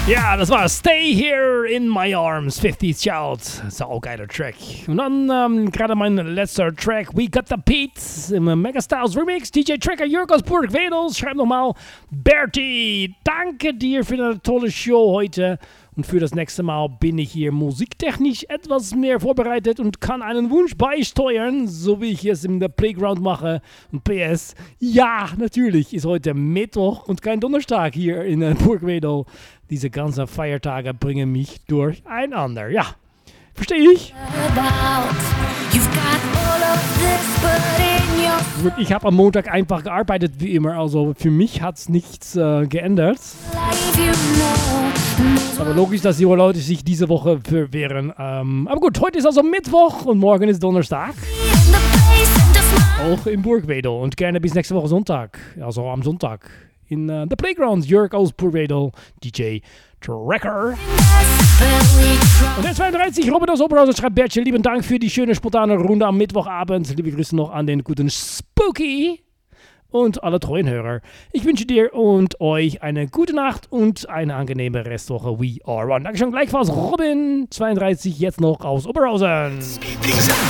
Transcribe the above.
Ja, das war Stay Here in My Arms, 50's Child. Saugeiler Track. Und dann gerade mein letzter Track, We Got the Beats im Megastyles Remix. DJ Tracker Jörg aus Burgwedel schreibt nochmal, Bertie, danke dir für eine tolle Show heute. Und für das nächste Mal bin ich hier musiktechnisch etwas mehr vorbereitet und kann einen Wunsch beisteuern, so wie ich es in der Playground mache. Und PS, ja, natürlich ist heute Mittwoch und kein Donnerstag hier in Burgwedel. Diese ganzen Feiertage bringen mich durcheinander. Ja, verstehe ich. Gut, ich habe am Montag einfach gearbeitet, wie immer. Also für mich hat es nichts geändert. Aber logisch, dass die Leute sich diese Woche verwehren. Aber gut, heute ist also Mittwoch und morgen ist Donnerstag. Auch in Burgwedel. Und gerne bis nächste Woche Sonntag. Also am Sonntag. In The Playground, Jörg aus Burgwedel, DJ Tracker. Und der 32, Robert aus Oberhausen schreibt, Bertje, lieben Dank für die schöne spontane Runde am Mittwochabend. Liebe Grüße noch an den guten Spooky und alle treuen Hörer. Ich wünsche dir und euch eine gute Nacht und eine angenehme Restwoche. We are one. Dankeschön gleichfalls, Robin, 32, jetzt noch aus Oberhausen.